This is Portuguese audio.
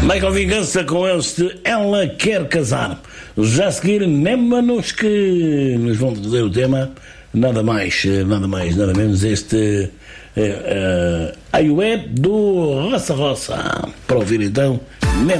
Michael Vingança com este Ela Quer Casar. Já a seguir, mesmo-nos que nos vão trazer o tema, nada mais, nada menos este Aiué do Roça Roça. Para ouvir então, mesmo.